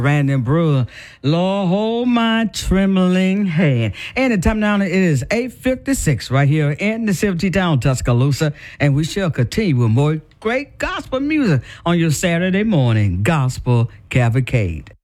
Randy Brewer, Lord, hold my trembling hand. And the time now it is 8:56 right here in the City Town, Tuscaloosa, and we shall continue with more great gospel music on your Saturday morning gospel cavalcade.